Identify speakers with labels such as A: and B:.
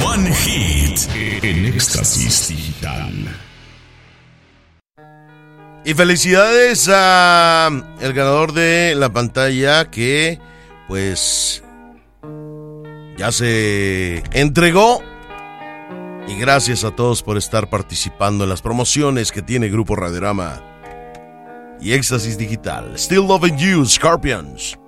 A: One Hit en Éxtasis Digital.
B: Y felicidades a el ganador de la pantalla que pues ya se entregó. Y gracias a todos por estar participando en las promociones que tiene Grupo Radiorama y Éxtasis Digital. Still Loving You, Scorpions.